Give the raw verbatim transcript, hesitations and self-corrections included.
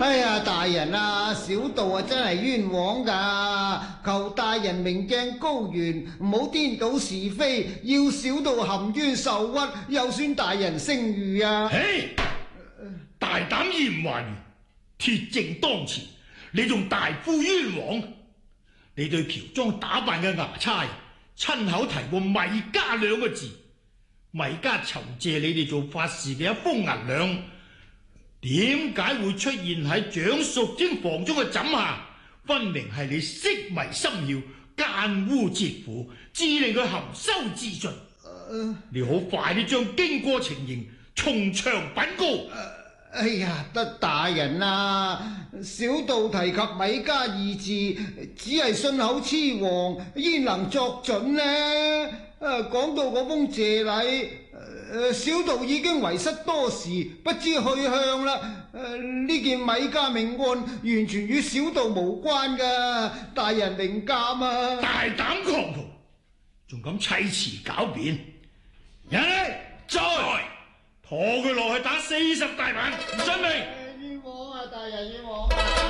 哎呀，大人啊，小道啊真係冤枉噶，求大人明鏡高懸，唔好顛倒是非，要小道含冤受屈，有損大人聲譽啊！ 嘿，大膽言話語，鐵證當前，你仲大呼冤枉？你對喬裝打扮嘅衙差親口提過米家兩個字，米家酬謝你哋做法事嘅一封銀兩。點解會出現喺蔣淑貞房中嘅枕下？分明係你色迷心竅、奸污折婦，致令佢含羞自盡。呃、你好快啲將經過情形從長稟告。呃、 哎呀，得大人啊，小道提及米家二字，只係信口雌黃，焉能作準呢？誒、呃，講到嗰封謝禮。誒，小道已經遺失多時，不知去向啦。誒，呢件米家命案完全與小道無關噶，大人明鑑啊！ 大膽狂徒，仲敢砌詞狡辯！人嚟，再拖佢落去打四十大板，唔准命！ 冤枉啊，大人冤枉！